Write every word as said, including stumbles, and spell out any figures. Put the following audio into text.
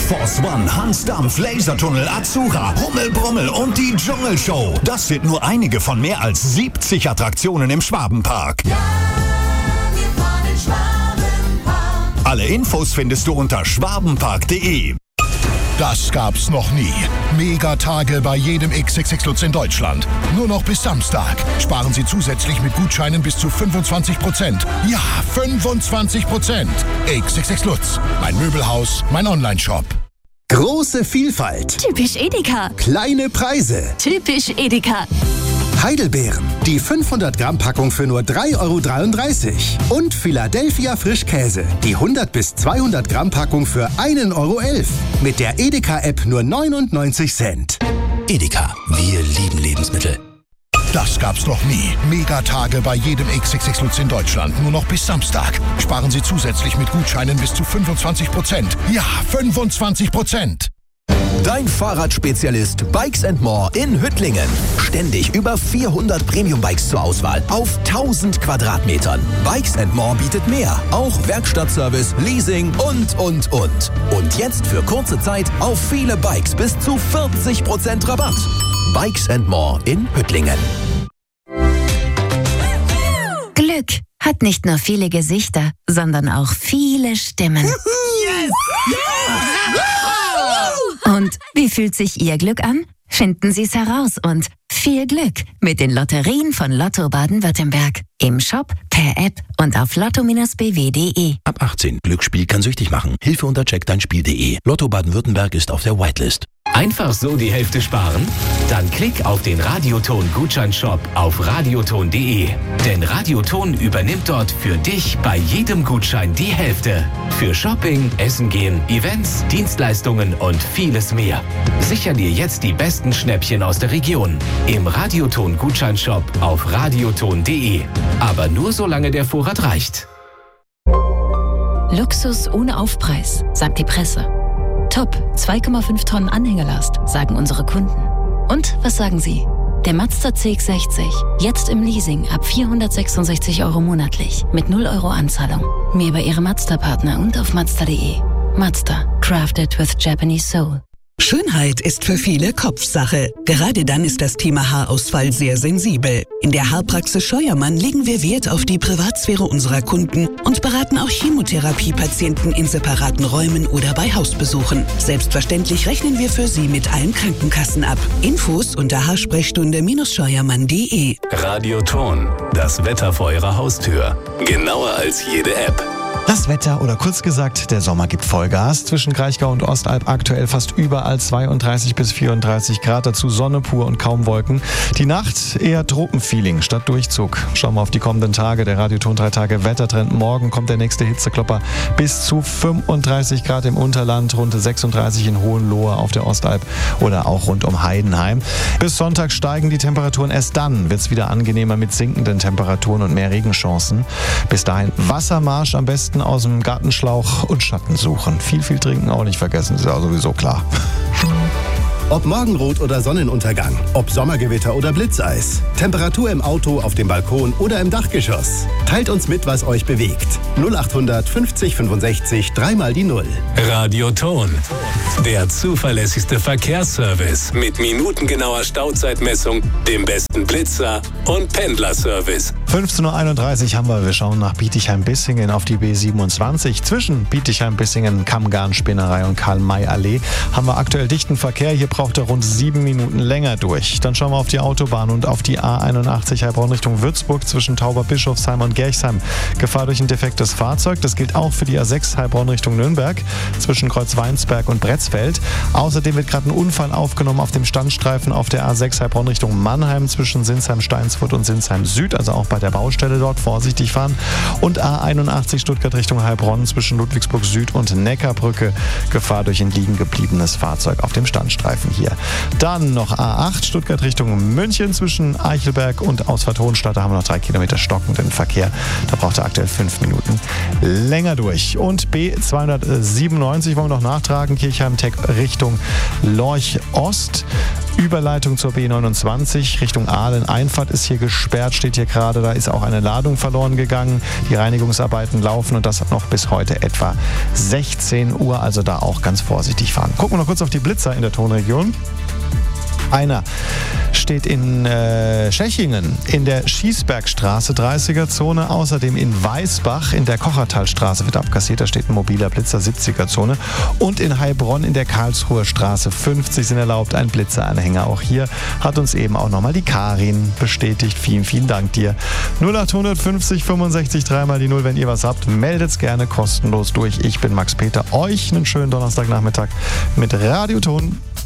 Force One, Hans Dampf, Lasertunnel, Azura, Rummel Brummel und die Dschungelshow. Das sind nur einige von mehr als siebzig Attraktionen im Schwabenpark. Ja, wir fahren in Schwabenpark. Alle Infos findest du unter schwabenpark punkt de. Das gab's noch nie. Megatage bei jedem X X X Lutz in Deutschland. Nur noch bis Samstag. Sparen Sie zusätzlich mit Gutscheinen bis zu fünfundzwanzig Prozent. Ja, fünfundzwanzig Prozent. X X X Lutz. Mein Möbelhaus, mein Onlineshop. Große Vielfalt. Typisch Edeka. Kleine Preise. Typisch Edeka. Heidelbeeren. Die fünfhundert Gramm Packung für nur drei Euro dreiunddreißig. Und Philadelphia Frischkäse. Die hundert bis zweihundert Gramm Packung für ein Euro elf. Mit der Edeka-App nur neunundneunzig Cent. Edeka. Wir lieben Lebensmittel. Das gab's noch nie. Megatage bei jedem X X X Lutz in Deutschland. Nur noch bis Samstag. Sparen Sie zusätzlich mit Gutscheinen bis zu fünfundzwanzig Prozent. Ja, fünfundzwanzig Prozent. Dein Fahrradspezialist Bikes and More in Hüttlingen. Ständig über vierhundert Premium-Bikes zur Auswahl auf tausend Quadratmetern. Bikes and More bietet mehr. Auch Werkstattservice, Leasing und, und, und. Und jetzt für kurze Zeit auf viele Bikes bis zu vierzig Prozent Rabatt. Bikes and More in Hüttlingen. Glück hat nicht nur viele Gesichter, sondern auch viele Stimmen. Yes! Und wie fühlt sich Ihr Glück an? Finden Sie es heraus und viel Glück mit den Lotterien von Lotto Baden-Württemberg. Im Shop, per App und auf lotto Bindestrich b w punkt de. Ab achtzehn. Glücksspiel kann süchtig machen. Hilfe unter check dein Spiel punkt de. Lotto Baden-Württemberg ist auf der Whitelist. Einfach so die Hälfte sparen? Dann klick auf den Radioton-Gutscheinshop auf radioton punkt de. Denn Radioton übernimmt dort für dich bei jedem Gutschein die Hälfte. Für Shopping, Essen gehen, Events, Dienstleistungen und vieles mehr. Sicher dir jetzt die besten Schnäppchen aus der Region. Im Radioton-Gutscheinshop auf radioton punkt de. Aber nur solange der Vorrat reicht. Luxus ohne Aufpreis, sagt die Presse. Top, zwei Komma fünf Tonnen Anhängerlast, sagen unsere Kunden. Und was sagen Sie? Der Mazda C X sechzig, jetzt im Leasing ab vierhundertsechsundsechzig Euro monatlich, mit null Euro Anzahlung. Mehr bei Ihrem Mazda-Partner und auf mazda punkt de. Mazda, crafted with Japanese soul. Schönheit ist für viele Kopfsache. Gerade dann ist das Thema Haarausfall sehr sensibel. In der Haarpraxis Scheuermann legen wir Wert auf die Privatsphäre unserer Kunden und beraten auch Chemotherapiepatienten in separaten Räumen oder bei Hausbesuchen. Selbstverständlich rechnen wir für Sie mit allen Krankenkassen ab. Infos unter haarsprechstunde Scheuermann punkt de. Radioton, das Wetter vor Ihrer Haustür. Genauer als jede App. Das Wetter, oder kurz gesagt, der Sommer gibt Vollgas. Zwischen Kraichgau und Ostalb aktuell fast überall zweiunddreißig bis vierunddreißig Grad. Dazu Sonne pur und kaum Wolken. Die Nacht eher Tropenfeeling statt Durchzug. Schauen wir auf die kommenden Tage. Der Radioton drei Tage Wettertrend. Morgen kommt der nächste Hitzeklopper. Bis zu fünfunddreißig Grad im Unterland, rund sechsunddreißig in Hohenlohe auf der Ostalb oder auch rund um Heidenheim. Bis Sonntag steigen die Temperaturen. Erst dann wird es wieder angenehmer mit sinkenden Temperaturen und mehr Regenchancen. Bis dahin Wassermarsch am besten aus dem Gartenschlauch und Schatten suchen. Viel, viel trinken auch nicht vergessen, ist ja sowieso klar. Ob Morgenrot oder Sonnenuntergang, ob Sommergewitter oder Blitzeis, Temperatur im Auto, auf dem Balkon oder im Dachgeschoss. Teilt uns mit, was euch bewegt. null achthundert fünfzig fünfundsechzig, dreimal die Null. Radioton, der zuverlässigste Verkehrsservice mit minutengenauer Stauzeitmessung, dem besten Blitzer und Pendlerservice. fünfzehn Uhr einunddreißig haben wir. Wir schauen nach Bietigheim-Bissingen auf die B siebenundzwanzig. Zwischen Bietigheim-Bissingen, Kammgarn-Spinnerei und Karl-May-Allee haben wir aktuell dichten Verkehr. Hier braucht er rund sieben Minuten länger durch. Dann schauen wir auf die Autobahn und auf die A einundachtzig Heilbronn Richtung Würzburg zwischen Tauberbischofsheim und Gerchsheim. Gefahr durch ein defektes Fahrzeug. Das gilt auch für die A sechs Heilbronn Richtung Nürnberg zwischen Kreuzweinsberg und Bretzfeld. Außerdem wird gerade ein Unfall aufgenommen auf dem Standstreifen auf der A sechs Heilbronn Richtung Mannheim zwischen Sinsheim-Steinsfurt und Sinsheim-Süd, also auch bei der Baustelle dort vorsichtig fahren. Und A einundachtzig Stuttgart Richtung Heilbronn zwischen Ludwigsburg Süd und Neckarbrücke. Gefahr durch ein liegen gebliebenes Fahrzeug auf dem Standstreifen hier. Dann noch A acht Stuttgart Richtung München zwischen Eichelberg und Ausfahrt Hohenstadt. Da haben wir noch drei Kilometer stockenden Verkehr. Da braucht er aktuell fünf Minuten länger durch. Und B zweihundertsiebenundneunzig wollen wir noch nachtragen. Kirchheim-Teck Richtung Lorch Ost. Überleitung zur B neunundzwanzig Richtung Ahlen-Einfahrt ist hier gesperrt, steht hier gerade. Da ist auch eine Ladung verloren gegangen. Die Reinigungsarbeiten laufen und das noch bis heute etwa sechzehn Uhr. Also da auch ganz vorsichtig fahren. Gucken wir noch kurz auf die Blitzer in der Tonregion. Einer steht in äh, Schächingen in der Schießbergstraße, dreißiger Zone. Außerdem in Weißbach in der Kochertalstraße wird abkassiert. Da steht ein mobiler Blitzer, siebziger Zone. Und in Heilbronn in der Karlsruher Straße fünfzig sind erlaubt. Ein Blitzeranhänger. Auch hier hat uns eben auch nochmal die Karin bestätigt. Vielen, vielen Dank dir. null acht fünfzig fünfundsechzig dreimal die null. Wenn ihr was habt, meldet's gerne kostenlos durch. Ich bin Max Peter. Euch einen schönen Donnerstagnachmittag mit Radioton.